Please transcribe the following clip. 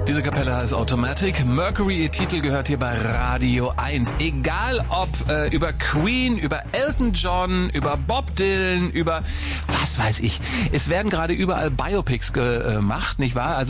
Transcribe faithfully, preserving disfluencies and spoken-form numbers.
Diese Kapelle heißt Automatic. Mercury, ihr Titel gehört hier bei Radio eins. Egal ob äh, über Queen, über Elton John, über Bob Dylan, über was weiß ich. Es werden gerade überall Biopics gemacht, nicht wahr? Also